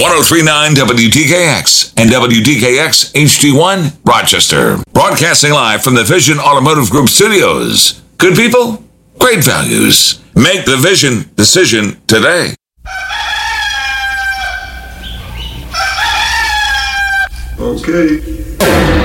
1039 WDKX and WDKX HD1 Rochester. Broadcasting live from the Vision Automotive Group studios. Good people, great values. Make the Vision decision today. Okay.